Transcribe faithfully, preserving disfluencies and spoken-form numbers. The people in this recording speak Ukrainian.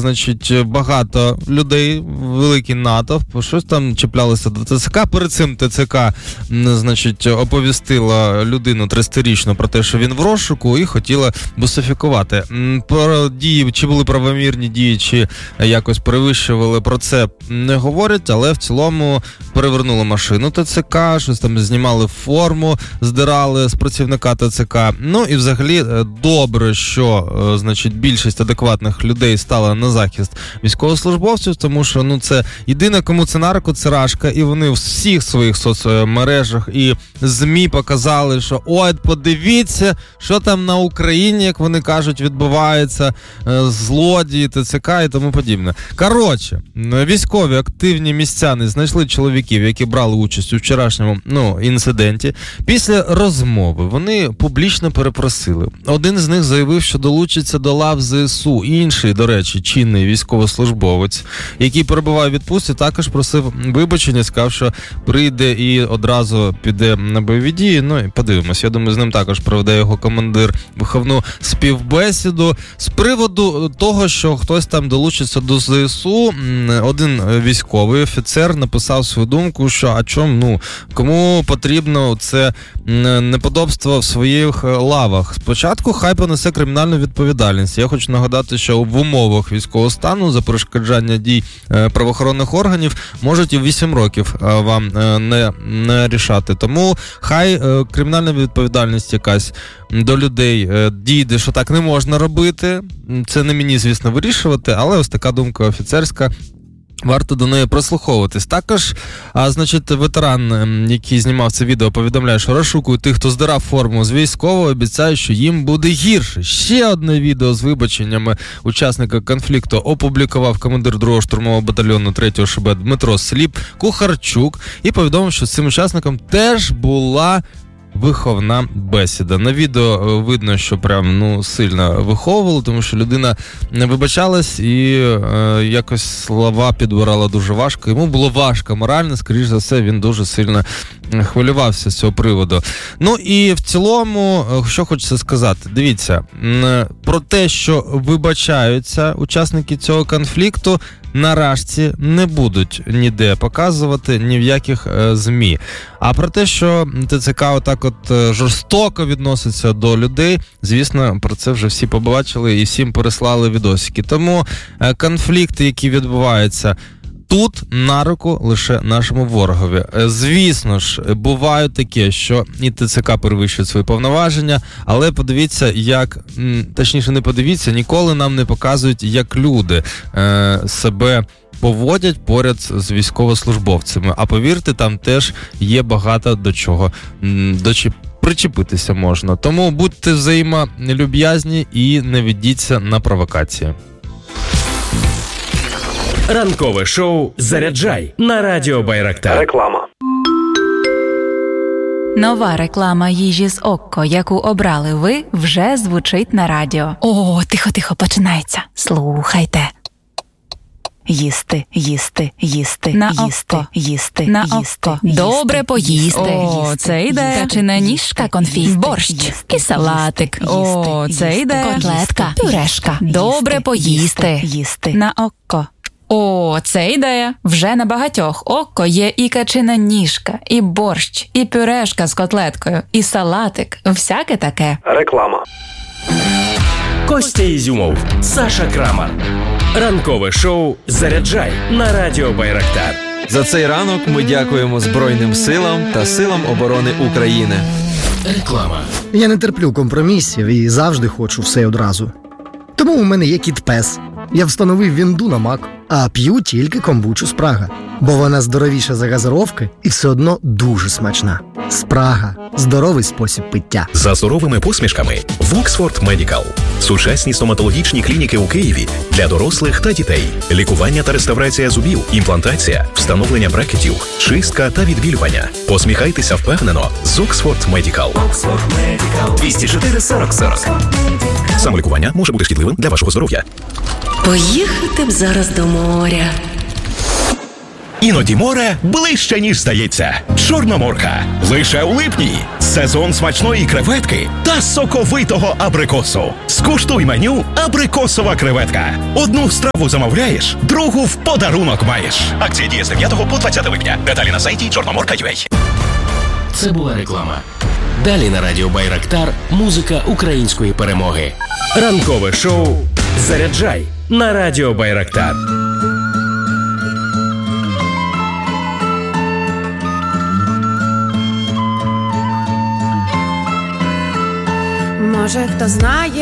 значить, багато людей, великий натовп, щось там чіплялося до ТЦК. Перед цим ТЦК, значить, оповістила людину тридцятирічну про те, що він в розшуку, і хотіла бусифікувати. Про дії, чи були правомірні дії, чи якось перевищували, про це не говорять, але в цілому перевернули машину ТЦК, щось там знімали форму, здирали з працівника ТЦК. Ну і взагалі добре, що, значить, більшість адекватних людей стала на захист військовослужбовців, тому що, ну, це єдине, кому це нарко, це Рашка, і вони в всіх своїх соцмережах і ЗМІ показали, що ой, подивіться, що там на Україні, як вони кажуть, відбувається, злодії, ТЦК і тому подібне. Коротше, військові активні містяни знайшли чоловіків, які брали участь у вчорашньому, ну, інциденті. Після розмови вони публічно перепросили. Один з них заявив, що долучиться до лав ЗСУ. Інший, до речі, чинний військовослужбовець, який перебуває в відпустці, також просив вибачення, сказав, що прийде і одразу піде на бойові дії. Ну, і подивимось. Я думаю, з ним також проведе його командир виховну співбесіду. З приводу того, що хтось там долучиться до ЗСУ, один військовий офіцер написав свою думку, що а чому, ну, кому потрібно це неподобство в своїх лавах. Спочатку хай понесе кримінальну відповідальність. Я хочу нагадати, що в умовах військового стану за перешкоджання дій правоохоронних органів можуть і вісім років вам не, не рішати. Тому хай кримінальна відповідальність якась до людей дійде, що так не можна робити. Це не мені, звісно, вирішувати, але ось така думка офіцерська. Варто до неї прослуховуватись. Також, а, значить, ветеран, який знімав це відео, повідомляє, що розшукують тих, хто здирав форму з військового, обіцяє, що їм буде гірше. Ще одне відео з вибаченнями учасника конфлікту опублікував командир другого штурмового батальйону третього ШБ Дмитро Сліп Кухарчук і повідомив, що з цим учасником теж була виховна бесіда. На відео видно, що прям, ну, сильно виховували, тому що людина не вибачалась і е, якось слова підбирала дуже важко. Йому було важко морально, скоріш за все, він дуже сильно хвилювався з цього приводу. Ну і в цілому, що хочеться сказати, дивіться, про те, що вибачаються учасники цього конфлікту, на Рашці не будуть ніде показувати, ні в яких е, ЗМІ. А про те, що ТЦК отак от е, жорстоко відноситься до людей, звісно, про це вже всі побачили і всім переслали відосики. Тому е, конфлікти, які відбуваються тут, на руку лише нашому ворогові. Звісно ж, буває таке, що і ТЦК перевищує свої повноваження, але подивіться, як, точніше не подивіться, ніколи нам не показують, як люди е, себе поводять поряд з військовослужбовцями. А повірте, там теж є багато до чого, до чого причепитися можна. Тому будьте взаємолюб'язні і не ведіться на провокації. Ранкове шоу «Заряджай» на радіо Байрактар. Реклама. Нова реклама їжі з Окко, яку обрали ви, вже звучить на радіо. О, тихо-тихо, починається. Слухайте. Їсти, їсти, їсти, на їсти, око. їсти, на їсти. Око. Добре поїсти. О, їсти. Це йде. Качина ніжка, конфіт, борщ їсти. І салатик. Їсти. О, це їсти. Йде. Котлетка, пюрешка. Добре поїсти. Їсти. На Окко. О, це ідея. Вже на багатьох Окко є і качина ніжка, і борщ, і пюрешка з котлеткою, і салатик. Всяке таке. Реклама. Костя Ізюмов, Саша Крамар. Ранкове шоу «Заряджай» на радіо Байрактар. За цей ранок ми дякуємо Збройним силам та силам оборони України. Реклама. Я не терплю компромісів і завжди хочу все одразу. Тому у мене є кіт-пес. Я встановив вінду на Мак, а п'ю тільки комбучу Спрага. Бо вона здоровіша за газировки і все одно дуже смачна. Спрага – здоровий спосіб пиття. За здоровими посмішками Воксфорд Медикал. Сучасні стоматологічні клініки у Києві для дорослих та дітей. Лікування та реставрація зубів, імплантація, встановлення брекетів, чистка та відбілювання. Посміхайтеся впевнено з Воксфорд Медикал. двісті чотири сорок сорок. Самолікування може бути шкідливим для вашого здоров'я. Поїхати б зараз до моря. Іноді море ближче, ніж здається. Чорноморка. Лише у липні. Сезон смачної креветки та соковитого абрикосу. З Скуштуй меню «Абрикосова креветка». Одну страву замовляєш, другу в подарунок маєш. Акція діє з дев'ятого по двадцяте липня. Деталі на сайті чорноморка крапка ю а. Це була реклама. Далі на радіо Байрактар музика української перемоги. Ранкове шоу «Заряджай» на радіо Байрактар. Може, хто знає,